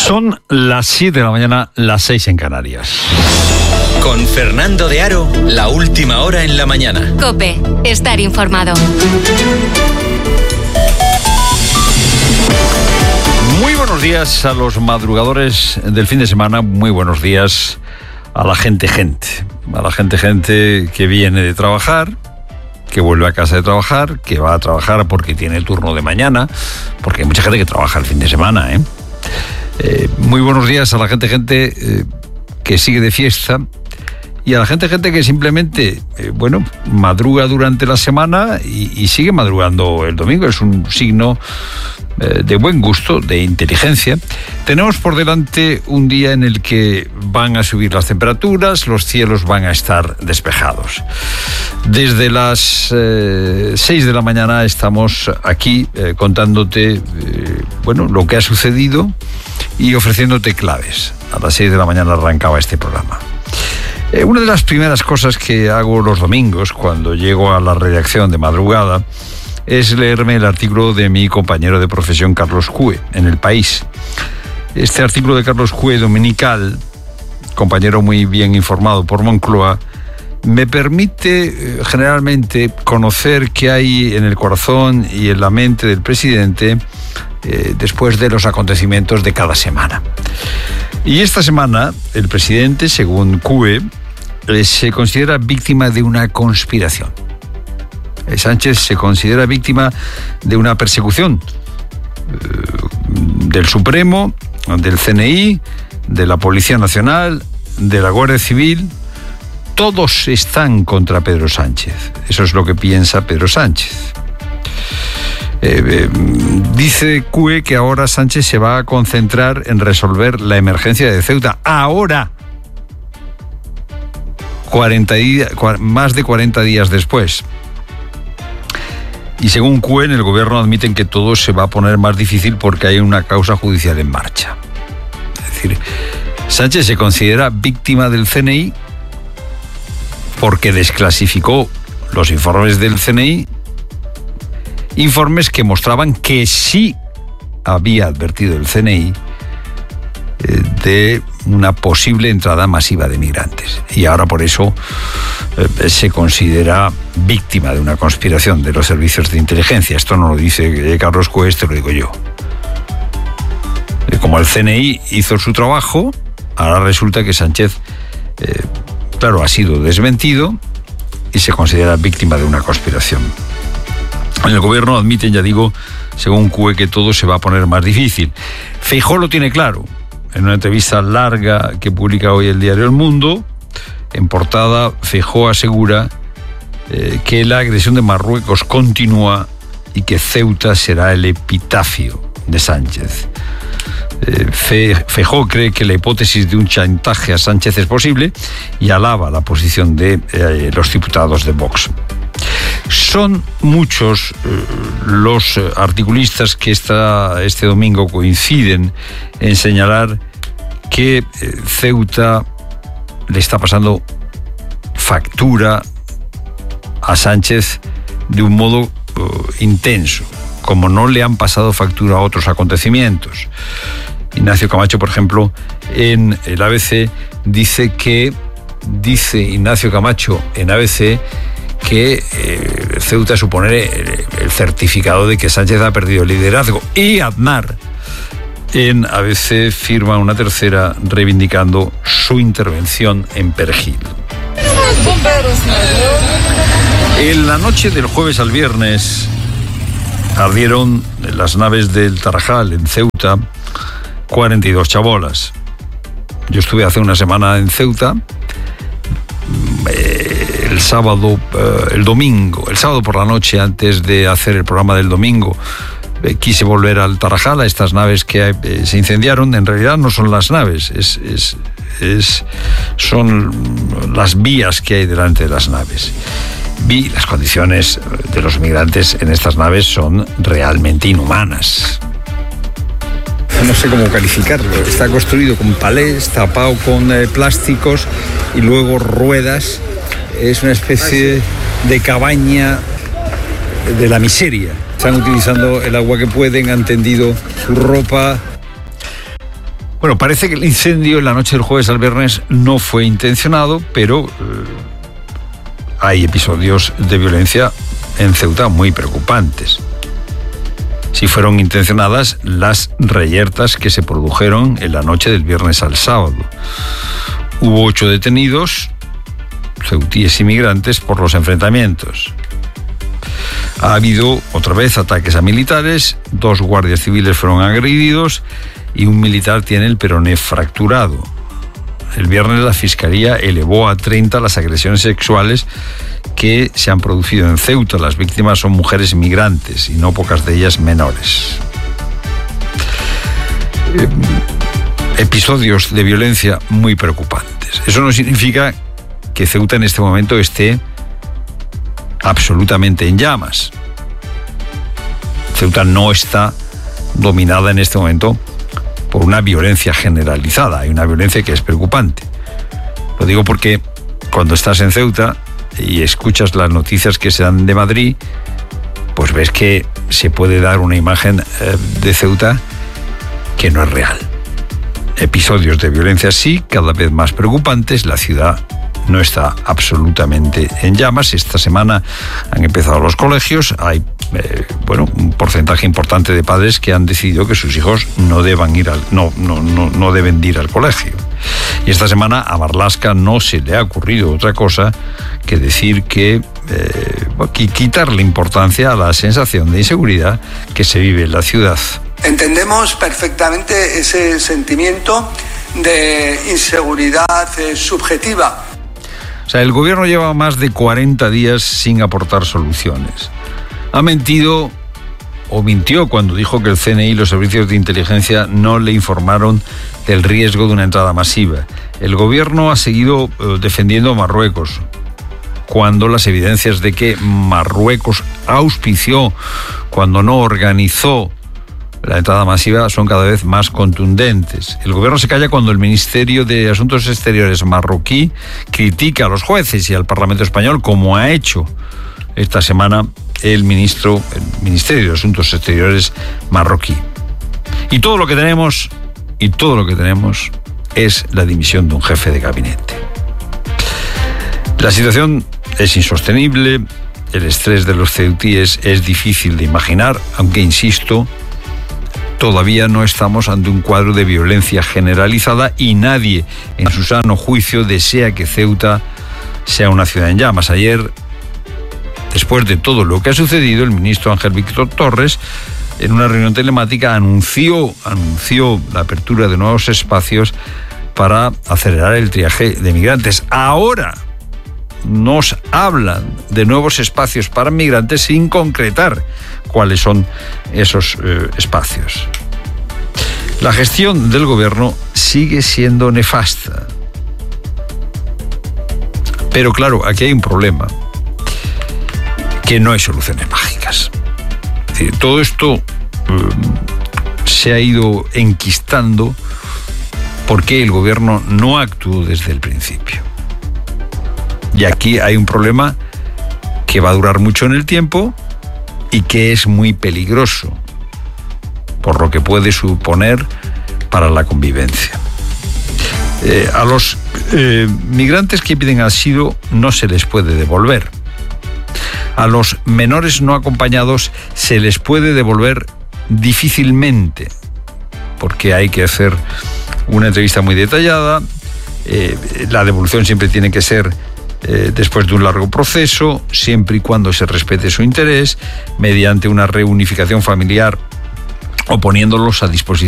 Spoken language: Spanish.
Son las 7 de la mañana, las 6 en Canarias. Con Fernando de Aro, la última hora en la mañana. COPE, estar informado. Muy buenos días a los madrugadores del fin de semana, muy buenos días a la gente que viene de trabajar, que vuelve a casa de trabajar, que va a trabajar porque tiene el turno de mañana, porque hay mucha gente que trabaja el fin de semana, muy buenos días a la gente que sigue de fiesta y a la gente que simplemente, madruga durante la semana y sigue madrugando el domingo. Es un signo de buen gusto, de inteligencia. Tenemos por delante un día en el que van a subir las temperaturas, los cielos van a estar despejados. Desde las 6 de la mañana estamos aquí contándote lo que ha sucedido y ofreciéndote claves. A las 6 de la mañana arrancaba este programa. Una de las primeras cosas que hago los domingos cuando llego a la redacción de madrugada es leerme el artículo de mi compañero de profesión Carlos Cue en El País. Este artículo de Carlos Cue dominical, compañero muy bien informado por Moncloa, me permite generalmente conocer qué hay en el corazón y en la mente del presidente después de los acontecimientos de cada semana. Y esta semana el presidente, según Cue, se considera víctima de una conspiración. Sánchez se considera víctima de una persecución del Supremo, del CNI, de la Policía Nacional, de la Guardia Civil. Todos están contra Pedro Sánchez. Eso es lo que piensa Pedro Sánchez. Dice Cue que ahora Sánchez se va a concentrar en resolver la emergencia de Ceuta. Ahora, más de 40 días después. Y según Cue, en el gobierno admiten que todo se va a poner más difícil porque hay una causa judicial en marcha. Es decir, Sánchez se considera víctima del CNI porque desclasificó los informes del CNI, informes que mostraban que sí había advertido el CNI de una posible entrada masiva de migrantes. Y ahora por eso se considera víctima de una conspiración de los servicios de inteligencia. Esto no lo dice Carlos Cue, esto lo digo yo. Como el CNI hizo su trabajo, ahora resulta que Sánchez, ha sido desmentido y se considera víctima de una conspiración. En el gobierno admiten, ya digo, según Cue, que todo se va a poner más difícil. Feijóo lo tiene claro. En una entrevista larga que publica hoy el diario El Mundo, en portada, Feijóo asegura que la agresión de Marruecos continúa y que Ceuta será el epitafio de Sánchez. Feijóo cree que la hipótesis de un chantaje a Sánchez es posible y alaba la posición de los diputados de Vox. Son muchos los articulistas que este domingo coinciden en señalar que Ceuta le está pasando factura a Sánchez de un modo intenso, como no le han pasado factura a otros acontecimientos. Ignacio Camacho, por ejemplo, en el ABC dice Ignacio Camacho en ABC que Ceuta supone el certificado de que Sánchez ha perdido el liderazgo. Y Aznar en ABC firma una tercera reivindicando su intervención en Perejil. En la noche del jueves al viernes ardieron las naves del Tarajal en Ceuta 42 chabolas. Yo estuve hace una semana en Ceuta. El sábado por la noche, antes de hacer el programa del domingo, quise volver al Tarajal, a estas naves que se incendiaron. En realidad no son las naves, son las vías que hay delante de las naves. Vi las condiciones de los migrantes en estas naves son realmente inhumanas. No sé cómo calificarlo. Está construido con palés, tapado con plásticos y luego ruedas. Es una especie de cabaña de la miseria. Están utilizando el agua que pueden, han tendido su ropa. Bueno, parece que el incendio en la noche del jueves al viernes no fue intencionado, pero hay episodios de violencia en Ceuta muy preocupantes. Sí fueron intencionadas las reyertas que se produjeron en la noche del viernes al sábado. Hubo 8 detenidos, ceutíes y migrantes, por los enfrentamientos. Ha habido otra vez ataques a militares, 2 guardias civiles fueron agredidos y un militar tiene el peroné fracturado. El viernes la Fiscalía elevó a 30 las agresiones sexuales que se han producido en Ceuta. Las víctimas son mujeres migrantes y no pocas de ellas menores. Episodios de violencia muy preocupantes. Eso no significa que Ceuta en este momento esté absolutamente en llamas. Ceuta no está dominada en este momento por una violencia generalizada. Hay una violencia que es preocupante. Lo digo porque cuando estás en Ceuta y escuchas las noticias que se dan de Madrid, pues ves que se puede dar una imagen de Ceuta que no es real. Episodios de violencia sí, cada vez más preocupantes. La ciudad no está absolutamente en llamas. Esta semana han empezado los colegios. Hay un porcentaje importante de padres que han decidido que sus hijos no deben ir al colegio. Y esta semana a Marlaska no se le ha ocurrido otra cosa que decir que quitarle importancia a la sensación de inseguridad que se vive en la ciudad. Entendemos perfectamente ese sentimiento de inseguridad subjetiva. O sea, el gobierno lleva más de 40 días sin aportar soluciones. Ha mentido o mintió cuando dijo que el CNI y los servicios de inteligencia no le informaron del riesgo de una entrada masiva. El gobierno ha seguido defendiendo a Marruecos, cuando las evidencias de que Marruecos auspició, cuando no organizó la entrada masiva, son cada vez más contundentes. El gobierno se calla cuando el Ministerio de Asuntos Exteriores marroquí critica a los jueces y al Parlamento español, como ha hecho esta semana el Ministerio de Asuntos Exteriores marroquí. Y todo lo que tenemos es la dimisión de un jefe de gabinete. La situación es insostenible, el estrés de los ceutíes es difícil de imaginar, aunque insisto, todavía no estamos ante un cuadro de violencia generalizada y nadie en su sano juicio desea que Ceuta sea una ciudad en llamas. Ayer, después de todo lo que ha sucedido, el ministro Ángel Víctor Torres, en una reunión telemática, anunció la apertura de nuevos espacios para acelerar el triaje de migrantes. Ahora nos hablan de nuevos espacios para migrantes sin concretar cuáles son esos espacios. La gestión del gobierno sigue siendo nefasta. Pero claro, aquí hay un problema, que no hay soluciones mágicas. Es decir, todo esto se ha ido enquistando porque el gobierno no actuó desde el principio. Y aquí hay un problema que va a durar mucho en el tiempo y que es muy peligroso, por lo que puede suponer para la convivencia. A los migrantes que piden asilo no se les puede devolver. A los menores no acompañados se les puede devolver difícilmente, porque hay que hacer una entrevista muy detallada. La devolución siempre tiene que ser después de un largo proceso, siempre y cuando se respete su interés, mediante una reunificación familiar o poniéndolos a disposición